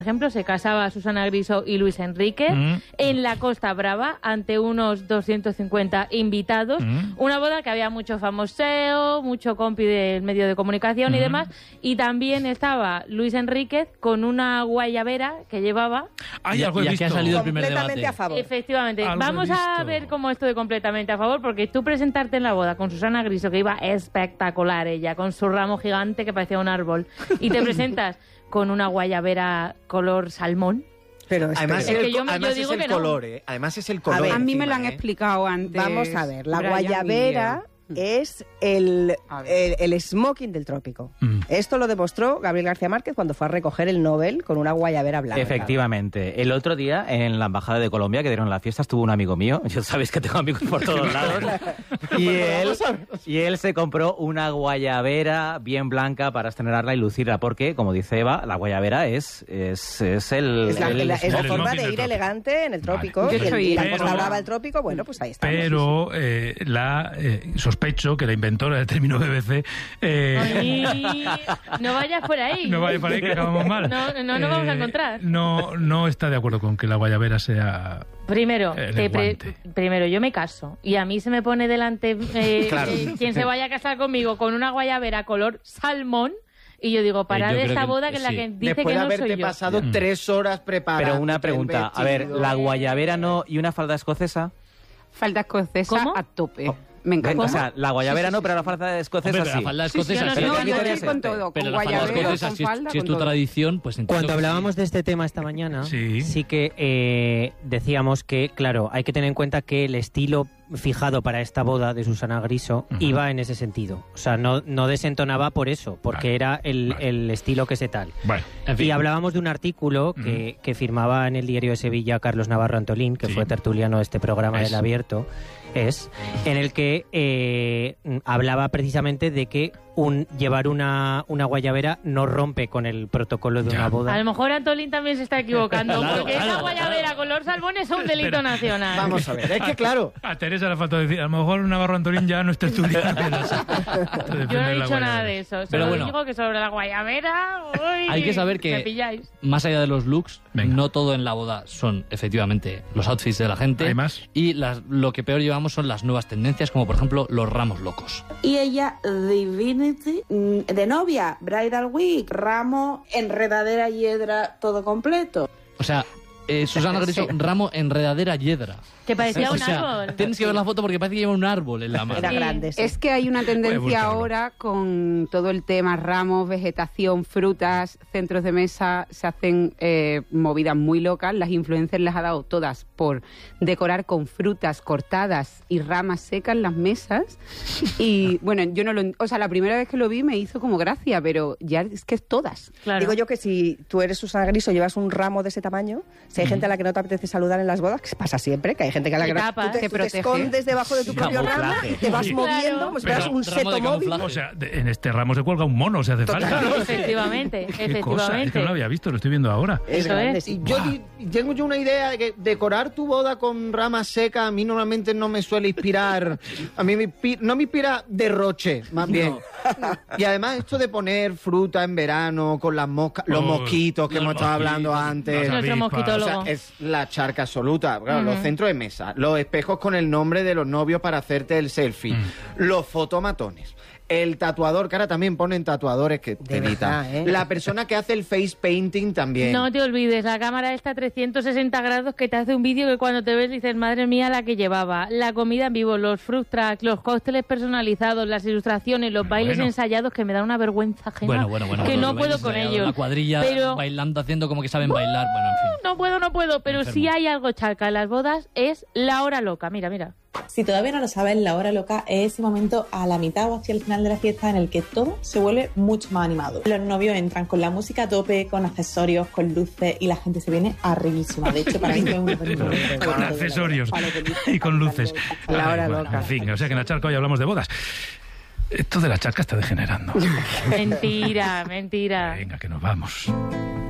Por ejemplo, se casaba Susana Griso y Luis Enrique en la Costa Brava ante unos 250 invitados. Una boda que había mucho famoseo, mucho compi del medio de comunicación y demás. Y también estaba Luis Enríquez con una guayabera que llevaba. Ay, algo he visto. Que ha salido el primer Completamente debate. a favor. Efectivamente. Algo Vamos he a visto. ver cómo esto de completamente a favor, porque tú presentarte en la boda con Susana Griso, que iba espectacular ella, con su ramo gigante que parecía un árbol, y te presentas con una guayabera color salmón. Pero Además, Es que yo además digo es que el no. color, ¿eh? Además es el color. ver, A mí me lo han encima, ¿eh? explicado antes. vamos a ver, la Brian guayabera es el smoking del trópico. Esto lo demostró Gabriel García Márquez cuando fue a recoger el Nobel con una guayabera blanca. Efectivamente. El otro día, en la Embajada de Colombia, que dieron la fiesta, estuvo un amigo mío. Ya sabéis que tengo amigos por todos lados. y él se compró una guayabera bien blanca para estrenarla y lucirla, porque, como dice Eva, la guayabera es el... Es la el forma smoking de del ir trópico. elegante en el trópico. Vale. Y la Pero- Costa Brava del trópico, bueno, pues ahí estamos. Pero sospecho que la inventora del término BBC Ay, no vayas por ahí. no vaya por ahí que acabamos mal. No nos vamos a encontrar. No está de acuerdo con que la guayabera sea... Primero, Elegante. primero, yo me caso y a mí se me pone delante Claro. quien se vaya a casar conmigo con una guayabera color salmón y yo digo, parad Yo de creo esta que boda que es la sí. que dice Después que de no haberte soy yo. pasado 3 horas preparando. Pero una pregunta, a ver, la guayabera no y una falda escocesa... Falda escocesa ¿Cómo? a tope. Me encanta. O sea, la guayabera no, pero la falda escocesa Hombre, pero sí. la falda Sí, sí, escocesa no, sí. no, ¿Qué yo podría estoy ser? con todo, Pero con la falda guayabera, escocesa, con si es, falda, si es con tu todo. tradición, pues entiendo Cuando que hablábamos de este tema esta mañana, Sí. sí que decíamos que, claro, hay que tener en cuenta que el estilo fijado para esta boda de Susana Griso iba en ese sentido. O sea, no desentonaba por eso, porque Vale. era el Vale. estilo que se tal. Bueno, En fin. Y hablábamos de un artículo que firmaba en el Diario de Sevilla Carlos Navarro Antolín, que Sí. fue tertuliano de este programa del Eso. Abierto, en el que hablaba precisamente de que llevar una guayabera no rompe con el protocolo de Ya. una boda. A lo mejor Antolín también se está equivocando, Claro, porque claro, esa guayabera color salmón es un delito Espera. nacional. Vamos a ver, es que claro. a Teresa le falta decir, a lo mejor Navarro Antolín ya no está estudiando. Yo no he dicho nada de eso, Pero solo bueno. digo que sobre la guayabera, uy, Hay que saber que- me pilláis. más allá de los looks, Venga. no todo en la boda son efectivamente los outfits de la gente. ¿Hay más? Y lo que peor llevamos son las nuevas tendencias, como por ejemplo los ramos locos. Y ella, Divinity, de novia, Bridal Week, ramo, enredadera, hiedra, todo completo. O sea, Susana Griso, ramo enredadera yedra. Que parecía O un sea, árbol. tienes que ver la foto porque parece que lleva un árbol en la mano. Era Sí. grande. sí. Es que hay una Voy a tendencia buscarlo. ahora con todo el tema ramos, vegetación, frutas, centros de mesa, se hacen movidas muy locas. Las influencers les ha dado todas por decorar con frutas cortadas y ramas secas las mesas. Y bueno, yo no lo... O sea, la primera vez que lo vi me hizo como gracia, pero ya es que es todas. Claro. Digo yo que si tú eres Susana Griso y llevas un ramo de ese tamaño, si hay gente a la que no te apetece saludar en las bodas, que pasa siempre, que hay gente que a la Te que no- tapas. tú Te tú protege. escondes debajo de tu propio ramo Camuflaje. y te vas Claro. moviendo como si fueras Pero un ramo de seto móvil. camuflaje. O sea, en este ramo se cuelga un mono, si hace falta. Efectivamente, Qué cosa, es efectivamente. que no lo había visto, lo estoy viendo ahora. Es Eso grande, es. sí. Y tengo yo una idea de que decorar tu boda con ramas secas a mí normalmente no me suele inspirar. A mí no me inspira derroche, más bien. Y además esto de poner fruta en verano con las moscas, los mosquitos que los hemos estado hablando mosquitos. antes. Las Nuestro avispas. mosquitólogo. O sea, es la charca absoluta. Claro, los centros de mesa, los espejos con el nombre de los novios para hacerte el selfie, los fotomatones, el tatuador, que ahora también ponen tatuadores que te verdad, evitan. La persona que hace el face painting también. No te olvides, la cámara está a 360 grados que te hace un vídeo que cuando te ves dices, madre mía, la que llevaba. La comida en vivo, los fruit tracks, los cócteles personalizados, las ilustraciones, los bailes bueno. ensayados que me da una vergüenza ajena. Bueno. Que no los puedo bailes con ensayados, ellos. Una cuadrilla Pero- bailando, haciendo como que saben bailar. Bueno, en fin. No puedo, pero si hay algo charca en las bodas es la hora loca. Mira. Si todavía no lo sabes, la hora loca es ese momento a la mitad o hacia el final de la fiesta en el que todo se vuelve mucho más animado. Los novios entran con la música a tope, con accesorios, con luces y la gente se viene arribísima. De hecho, para mí fue un Con accesorios y con luces. La hora Ay, bueno, loca. en fin, o sea que en la charca hoy hablamos de bodas. Esto de la charca está degenerando. Mentira. Venga, que nos vamos.